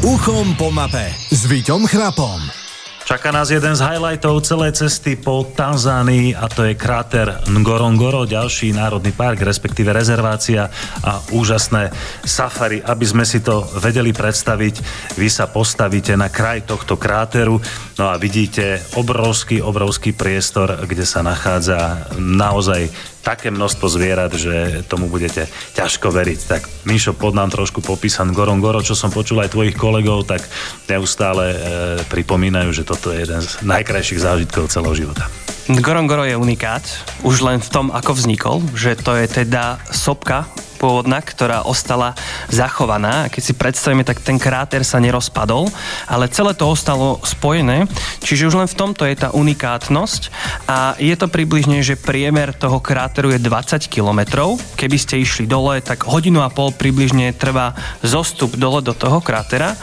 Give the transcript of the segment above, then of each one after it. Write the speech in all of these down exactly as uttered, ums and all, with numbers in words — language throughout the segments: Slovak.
Uchom po mape s Víťom Chrapom. Čaká nás jeden z highlightov celej cesty po Tanzánii a to je kráter Ngorongoro, ďalší národný park, respektíve rezervácia a úžasné safari. Aby sme si to vedeli predstaviť, vy sa postavíte na kraj tohto kráteru, no a vidíte obrovský, obrovský priestor, kde sa nachádza naozaj také množstvo zvierat, že tomu budete ťažko veriť. Tak Mišo, pod nám trošku popísan Ngorongoro, čo som počul aj tvojich kolegov, tak neustále e, pripomínajú, že toto je jeden z najkrajších zážitkov celého života. Ngorongoro je unikát, už len v tom, ako vznikol, že to je teda sopka pôvodná, ktorá ostala zachovaná. Keď si predstavíme, tak ten kráter sa nerozpadol, ale celé to ostalo spojené, čiže už len v tomto je tá unikátnosť a je to približne, že priemer toho kráteru je dvadsať kilometrov. Keby ste išli dole, tak hodinu a pol približne trvá zostup dole do toho krátera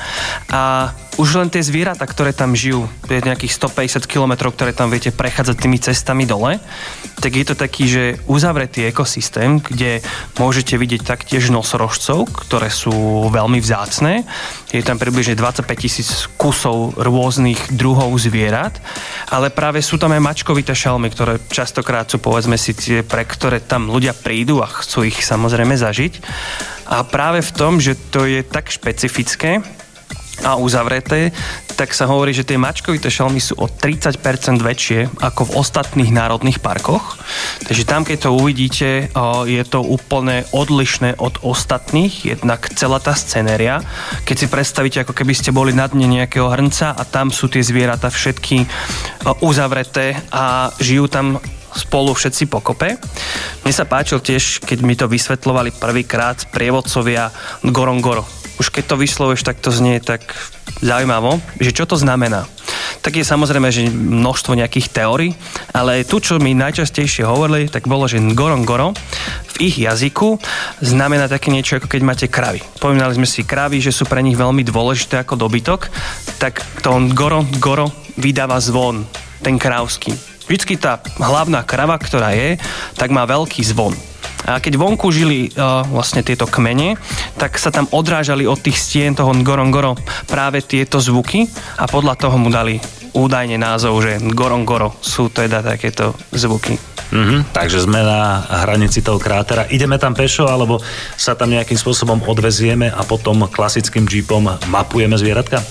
a už len tie zvieratá, ktoré tam žijú, to je nejakých stopäťdesiat kilometrov, ktoré tam viete prechádzať tými cestami dole, tak je to taký, že uzavretý ekosystém, kde môžete vidieť taktiež nosorožcov, ktoré sú veľmi vzácne. Je tam približne dvadsaťpäť tisíc kusov rôznych druhov zvierat, ale práve sú tam aj mačkovité šelmy, ktoré častokrát sú, povedzme si, tie, pre ktoré tam ľudia prídu a chcú ich samozrejme zažiť. A práve v tom, že to je tak špecifické a uzavreté, tak sa hovorí, že tie mačkovité šelmy sú o tridsať percent väčšie ako v ostatných národných parkoch. Takže tam, keď to uvidíte, je to úplne odlišné od ostatných, jednak celá tá scenéria. Keď si predstavíte, ako keby ste boli na dne nejakého hrnca a tam sú tie zvieratá všetky uzavreté a žijú tam spolu všetci pokope. Mne sa páčil tiež, keď mi to vysvetľovali prvýkrát sprievodcovia Ngorongoro. Už keď to vyslovuješ, tak to znie tak zaujímavo, že čo to znamená. Tak je samozrejme, že množstvo nejakých teórií, ale tu, čo mi najčastejšie hovorili, tak bolo, že Ngorongoro v ich jazyku znamená také niečo, ako keď máte kravy. Pomínali sme si kravy, že sú pre nich veľmi dôležité ako dobytok, tak to Ngorongoro vydáva zvon, ten kravský. Vždycky tá hlavná krava, ktorá je, tak má veľký zvon. A keď vonku žili uh, vlastne tieto kmene, tak sa tam odrážali od tých stien toho Ngorongoro práve tieto zvuky a podľa toho mu dali údajne názov, že Ngorongoro sú teda takéto zvuky. Mm-hmm, takže sme na hranici toho krátera. Ideme tam pešo, alebo sa tam nejakým spôsobom odvezieme a potom klasickým džípom mapujeme zvieratka?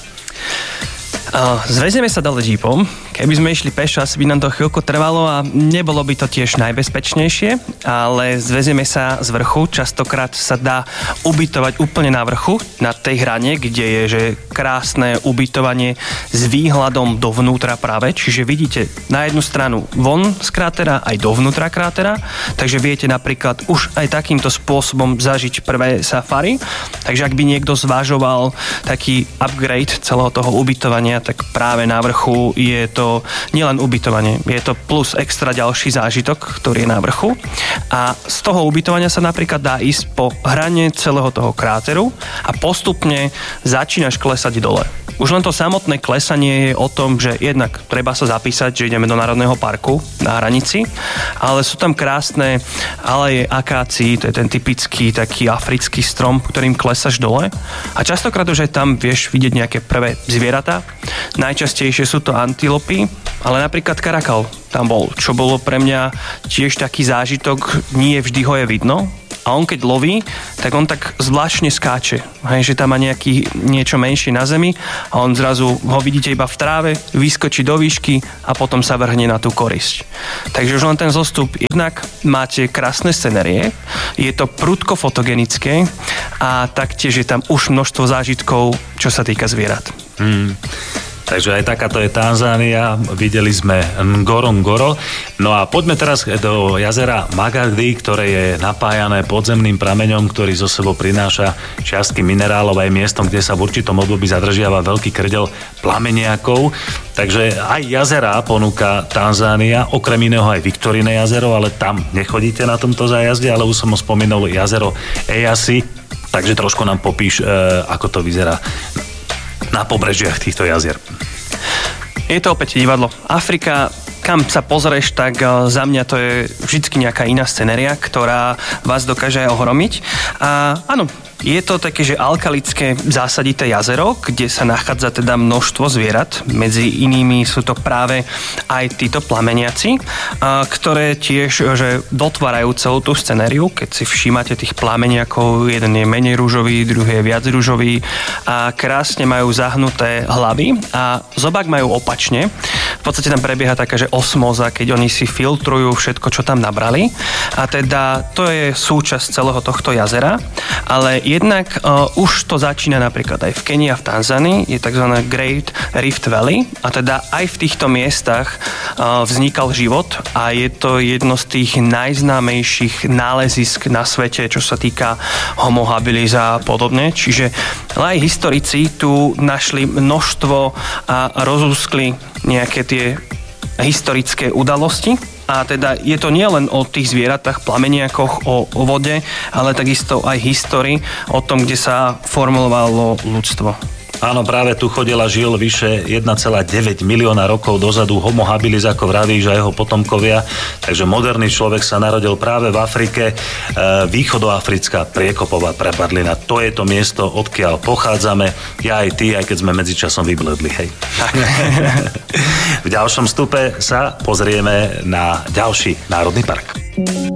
Uh, zvezieme sa dole džípom. Keby sme išli pešo, asi by nám to chvíľku trvalo a nebolo by to tiež najbezpečnejšie, ale zvezieme sa z vrchu. Častokrát sa dá ubytovať úplne na vrchu, na tej hrane, kde je že krásne ubytovanie s výhľadom dovnútra práve. Čiže vidíte na jednu stranu von z krátera aj dovnútra krátera, takže viete napríklad už aj takýmto spôsobom zažiť prvé safari. Takže ak by niekto zvažoval taký upgrade celého toho ubytovania, tak práve na vrchu je to nielen ubytovanie, je to plus extra ďalší zážitok, ktorý je na vrchu. A z toho ubytovania sa napríklad dá ísť po hrane celého toho kráteru a postupne začínaš klesať dole. Už len to samotné klesanie je o tom, že jednak treba sa zapísať, že ideme do Národného parku na hranici, ale sú tam krásne aleje akácií, to je ten typický taký africký strom, ktorým klesaš dole. A častokrát už aj tam vieš vidieť nejaké prvé zvieratá. Najčastejšie sú to antilopy, ale napríklad karakal tam bol, čo bolo pre mňa tiež taký zážitok, nie vždy ho je vidno. A on keď loví, tak on tak zvláštne skáče. Hej, že tam má nejaký niečo menšie na zemi a on zrazu ho vidíte iba v tráve, vyskočí do výšky a potom sa vrhne na tú korisť. Takže už len ten zostup, jednak máte krásne scenérie, je to prudko fotogenické a taktiež je tam už množstvo zážitkov, čo sa týka zvierat. Hmm. Takže aj takáto je Tanzánia, videli sme Ngorongoro. No a poďme teraz do jazera Magadi, ktoré je napájané podzemným prameňom, ktorý zo sebou prináša čiastky minerálov aj miestom, kde sa v určitom období zadržiava veľký krdel plameniakov. Takže aj jazera ponúka Tanzánia, okrem iného aj Viktoríne jazero, ale tam nechodíte na tomto zájazde, ale už som ho spomínal jazero Eyasi. Takže trošku nám popíš, ako to vyzerá na pobrežiach týchto jazier. Je to opäť divadlo. Afrika, kam sa pozrieš, tak za mňa to je vždycky nejaká iná scenéria, ktorá vás dokáže ohromiť. A áno, Je to také, že alkalické zásadité jazero, kde sa nachádza teda množstvo zvierat. Medzi inými sú to práve aj títo plameniaci, ktoré tiež že dotvárajú celú tú scenériu. Keď si všímate tých plameniakov, jeden je menej ružový, druhý je viac ružový a krásne majú zahnuté hlavy a zobák majú opačne. V podstate tam prebieha taká, že osmóza, keď oni si filtrujú všetko, čo tam nabrali. A teda to je súčasť celého tohto jazera, ale jednak uh, už to začína napríklad aj v Kenii a v Tanzánii, je tzv. Great Rift Valley a teda aj v týchto miestach uh, vznikal život a je to jedno z tých najznámejších nálezisk na svete, čo sa týka Homo habilis a podobne. Čiže aj historici tu našli množstvo a rozúskli nejaké tie historické udalosti. A teda je to nielen o tých zvieratách, plameniakoch, o, o vode, ale takisto aj histórii o tom, kde sa formulovalo ľudstvo. Áno, práve tu chodila žil vyše jeden celá deväť milióna rokov dozadu Homo habilis, ako vravíš, a jeho potomkovia. Takže moderný človek sa narodil práve v Afrike. E, východoafrická priekopová prepadlina. To je to miesto, odkiaľ pochádzame. Ja aj ty, aj keď sme medzičasom vybledli, hej. V ďalšom stupe sa pozrieme na ďalší národný park.